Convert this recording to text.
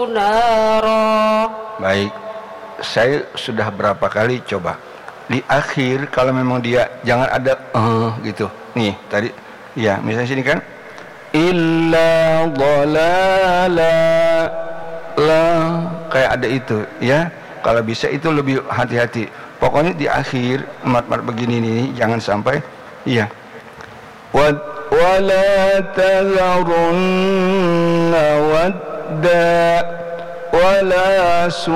nara. Baik, saya sudah berapa kali coba di akhir kalau memang dia jangan ada gitu. Nih tadi ya misalnya sini kan illa dhalala la kayak ada itu ya. Kalau bisa itu lebih hati-hati. Pokoknya di akhir mat-mat begini nih jangan sampai iya. Wala tadharunna wadda wala